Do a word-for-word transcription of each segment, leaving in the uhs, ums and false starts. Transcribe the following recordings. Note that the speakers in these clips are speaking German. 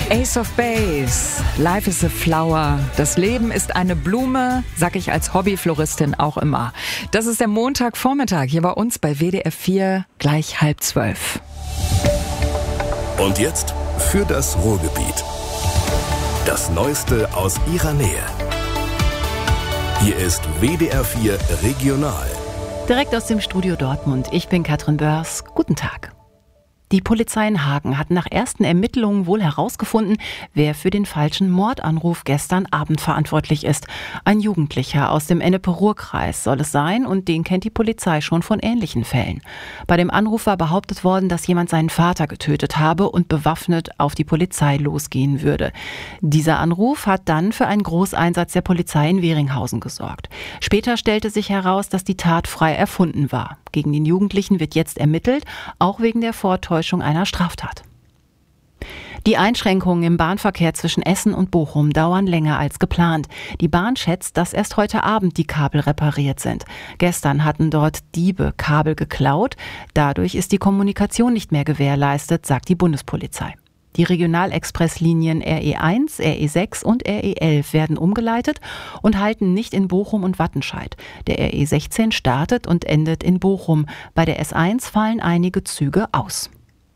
Ace of Base, Life is a Flower. Das Leben ist eine Blume, sag ich als Hobbyfloristin auch immer. Das ist der Montagvormittag hier bei uns bei W D R vier, gleich halb zwölf. Und jetzt für das Ruhrgebiet. Das Neueste aus ihrer Nähe. Hier ist W D R vier Regional. Direkt aus dem Studio Dortmund. Ich bin Katrin Börs. Guten Tag. Die Polizei in Hagen hat nach ersten Ermittlungen wohl herausgefunden, wer für den falschen Mordanruf gestern Abend verantwortlich ist. Ein Jugendlicher aus dem Ennepe-Ruhr-Kreis soll es sein und den kennt die Polizei schon von ähnlichen Fällen. Bei dem Anruf war behauptet worden, dass jemand seinen Vater getötet habe und bewaffnet auf die Polizei losgehen würde. Dieser Anruf hat dann für einen Großeinsatz der Polizei in Weringhausen gesorgt. Später stellte sich heraus, dass die Tat frei erfunden war. Gegen den Jugendlichen wird jetzt ermittelt, auch wegen der Vortäuschung einer Straftat. Die Einschränkungen im Bahnverkehr zwischen Essen und Bochum dauern länger als geplant. Die Bahn schätzt, dass erst heute Abend die Kabel repariert sind. Gestern hatten dort Diebe Kabel geklaut. Dadurch ist die Kommunikation nicht mehr gewährleistet, sagt die Bundespolizei. Die Regionalexpresslinien R E eins, R E sechs und R E elf werden umgeleitet und halten nicht in Bochum und Wattenscheid. Der R E sechzehn startet und endet in Bochum. Bei der S eins fallen einige Züge aus.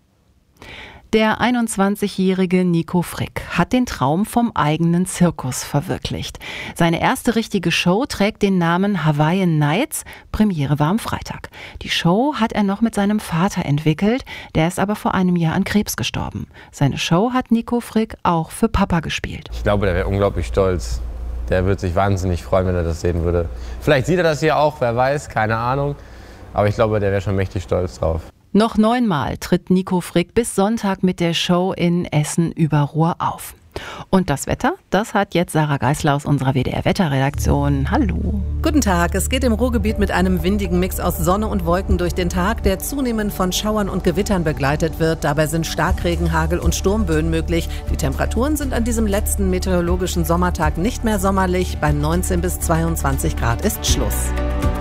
Der einundzwanzigjährige Nico Frick hat den Traum vom eigenen Zirkus verwirklicht. Seine erste richtige Show trägt den Namen Hawaiian Nights. Premiere war am Freitag. Die Show hat er noch mit seinem Vater entwickelt, der ist aber vor einem Jahr an Krebs gestorben. Seine Show hat Nico Frick auch für Papa gespielt. Ich glaube, der wäre unglaublich stolz. Der würde sich wahnsinnig freuen, wenn er das sehen würde. Vielleicht sieht er das hier auch, wer weiß, keine Ahnung. Aber ich glaube, der wäre schon mächtig stolz drauf. Noch neunmal tritt Nico Frick bis Sonntag mit der Show in Essen über Ruhr auf. Und das Wetter, das hat jetzt Sarah Geisler aus unserer W D R-Wetterredaktion. Hallo. Guten Tag. Es geht im Ruhrgebiet mit einem windigen Mix aus Sonne und Wolken durch den Tag, der zunehmend von Schauern und Gewittern begleitet wird. Dabei sind Starkregen, Hagel und Sturmböen möglich. Die Temperaturen sind an diesem letzten meteorologischen Sommertag nicht mehr sommerlich. Bei neunzehn bis zweiundzwanzig Grad ist Schluss.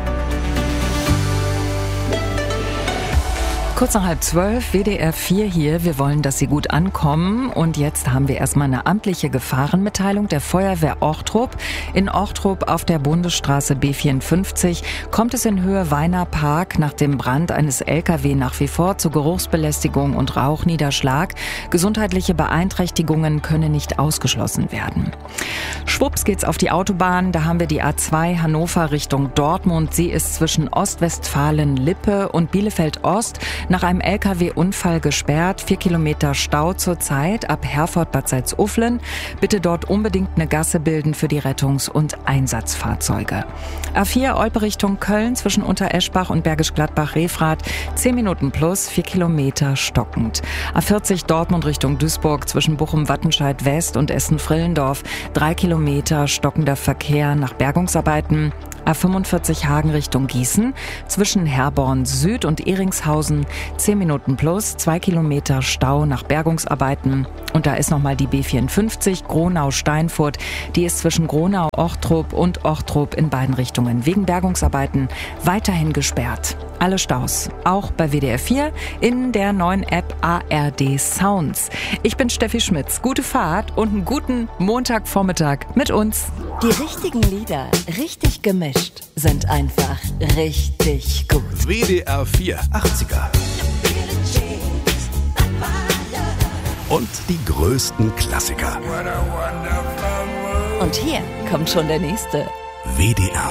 Kurz nach halb zwölf, W D R vier hier. Wir wollen, dass Sie gut ankommen. Und jetzt haben wir erstmal eine amtliche Gefahrenmitteilung der Feuerwehr Ochtrup. In Ochtrup auf der Bundesstraße B vierundfünfzig kommt es in Höhe Weiner Park nach dem Brand eines L K W nach wie vor zu Geruchsbelästigung und Rauchniederschlag. Gesundheitliche Beeinträchtigungen können nicht ausgeschlossen werden. Schwupps geht's auf die Autobahn. Da haben wir die A zwei Hannover Richtung Dortmund. Sie ist zwischen Ostwestfalen-Lippe und Bielefeld-Ost nach einem L K W-Unfall gesperrt. Vier Kilometer Stau zurzeit ab Herford-Bad Salzuflen. Bitte dort unbedingt eine Gasse bilden für die Rettungs- und Einsatzfahrzeuge. A vier Olpe Richtung Köln zwischen Untereschbach und Bergisch Gladbach-Refrath. Zehn Minuten plus, vier Kilometer stockend. A vierzig Dortmund Richtung Duisburg zwischen Bochum-Wattenscheid West und Essen-Frillendorf. Drei Kilometer stockender Verkehr nach Bergungsarbeiten. A fünfundvierzig Hagen Richtung Gießen zwischen Herborn Süd und Ehringshausen zehn Minuten plus, zwei Kilometer Stau nach Bergungsarbeiten. Und da ist nochmal die B vierundfünfzig Gronau-Steinfurt. Die ist zwischen Gronau-Ochtrup und Ochtrup in beiden Richtungen wegen Bergungsarbeiten weiterhin gesperrt. Alle Staus, auch bei W D R vier in der neuen App A R D Sounds. Ich bin Steffi Schmitz. Gute Fahrt und einen guten Montagvormittag mit uns. Die richtigen Lieder, richtig gemischt, sind einfach richtig gut. W D R vier achtziger. Und die größten Klassiker. Und hier kommt schon der nächste. W D R